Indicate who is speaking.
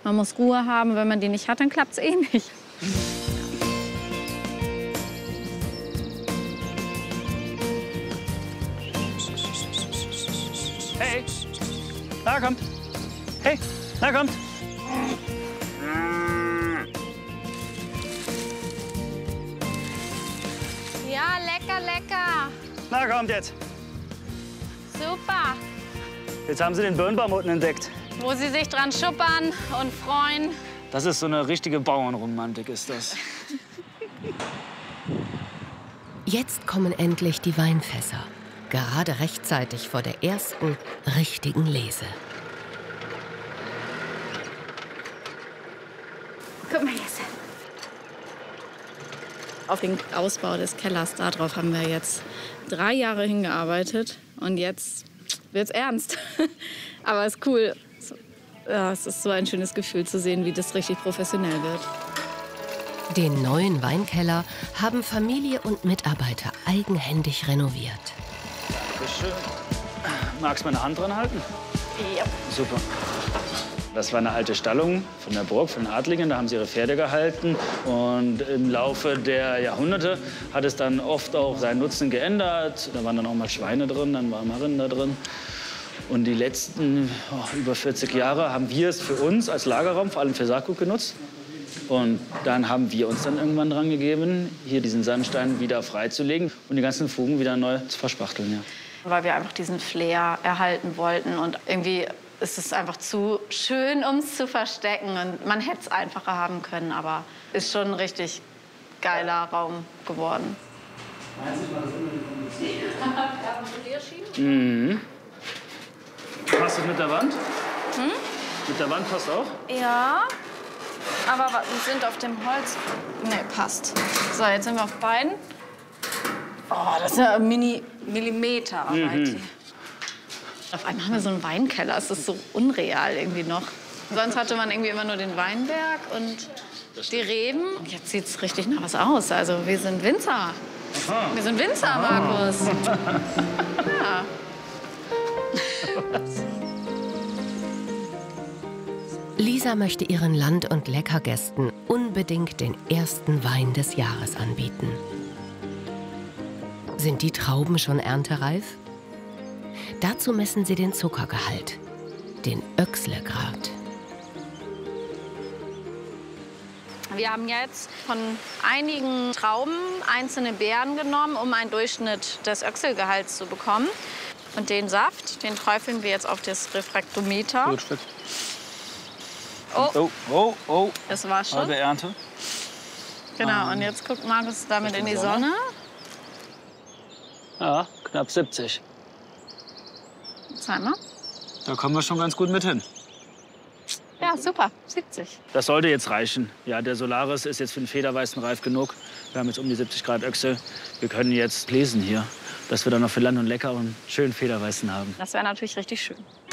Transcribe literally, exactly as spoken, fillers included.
Speaker 1: Man muss Ruhe haben. Wenn man die nicht hat, dann klappt es eh nicht.
Speaker 2: Hey, na kommt. Hey, na kommt.
Speaker 1: Ja, lecker, lecker.
Speaker 2: Na kommt jetzt.
Speaker 1: Super.
Speaker 2: Jetzt haben Sie den Birnbaum unten entdeckt.
Speaker 1: Wo sie sich dran schuppern und freuen.
Speaker 2: Das ist so eine richtige Bauernromantik, ist das.
Speaker 3: Jetzt kommen endlich die Weinfässer. Gerade rechtzeitig vor der ersten richtigen Lese.
Speaker 1: Guck mal, Jesse. Auf den Ausbau des Kellers, darauf haben wir jetzt drei Jahre hingearbeitet. Und jetzt wird's ernst. Aber es ist cool. Ja, es ist so ein schönes Gefühl zu sehen, wie das richtig professionell wird.
Speaker 3: Den neuen Weinkeller haben Familie und Mitarbeiter eigenhändig renoviert.
Speaker 2: Dankeschön. Magst du meine Hand dran halten?
Speaker 1: Ja.
Speaker 2: Super. Das war eine alte Stallung von der Burg, von den Adligen. Da haben sie ihre Pferde gehalten. Und im Laufe der Jahrhunderte hat es dann oft auch seinen Nutzen geändert. Da waren dann auch mal Schweine drin, dann waren mal Rinder drin. Und die letzten oh, über vierzig Jahre haben wir es für uns als Lagerraum, vor allem für Saatgut, genutzt. Und dann haben wir uns dann irgendwann dran gegeben, hier diesen Sandstein wieder freizulegen und die ganzen Fugen wieder neu zu verspachteln. Ja.
Speaker 1: Weil wir einfach diesen Flair erhalten wollten. Und irgendwie ist es einfach zu schön, um es zu verstecken. Und man hätte es einfacher haben können, aber ist schon ein richtig geiler Raum geworden.
Speaker 2: Mhm. Passt das mit der Wand?
Speaker 1: Hm?
Speaker 2: Mit der Wand passt auch?
Speaker 1: Ja, aber wir sind auf dem Holz. Nee, passt. So, jetzt sind wir auf beiden. Oh, das ist ja Mini Millimeterarbeit. Mhm. Auf einmal haben wir so einen Weinkeller. Es ist so unreal irgendwie noch. Sonst hatte man irgendwie immer nur den Weinberg und die Reben. Und jetzt sieht es richtig nach was aus. Also wir sind Winzer.
Speaker 2: Aha.
Speaker 1: Wir sind Winzer, Markus. Ja.
Speaker 3: Lisa möchte ihren Land- und Leckergästen unbedingt den ersten Wein des Jahres anbieten. Sind die Trauben schon erntereif? Dazu messen sie den Zuckergehalt, den Oechsle-Grad.
Speaker 1: Wir haben jetzt von einigen Trauben einzelne Beeren genommen, um einen Durchschnitt des Oechsle-Gehalts zu bekommen. Und den Saft, den träufeln wir jetzt auf das Refraktometer.
Speaker 2: Gut, fit.
Speaker 1: Oh,
Speaker 2: Oh, oh, oh.
Speaker 1: das war schon.
Speaker 2: Halbe Ernte.
Speaker 1: Genau, und jetzt guckt Markus damit in die Sonne.
Speaker 2: Ja, knapp siebzig.
Speaker 1: Zeig mal.
Speaker 2: Da kommen wir schon ganz gut mit hin.
Speaker 1: Ja, super, siebzig.
Speaker 2: Das sollte jetzt reichen. Ja, der Solaris ist jetzt für den Federweißen reif genug. Wir haben jetzt um die siebzig Grad Oechsle. Wir können jetzt lesen hier, dass wir dann noch für Land und Lecker und schön Federweißen haben.
Speaker 1: Das wäre natürlich richtig schön.